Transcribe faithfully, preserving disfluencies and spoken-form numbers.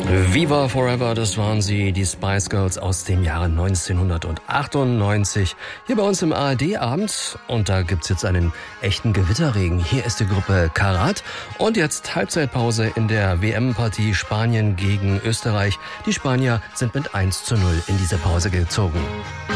Viva Forever, das waren sie, die Spice Girls aus dem Jahre neunzehnhundertachtundneunzig. Hier bei uns im A R D-Abend. Und da gibt's jetzt einen echten Gewitterregen. Hier ist die Gruppe Karat. Und jetzt Halbzeitpause in der W M-Partie Spanien gegen Österreich. Die Spanier sind mit eins zu null in diese Pause gezogen.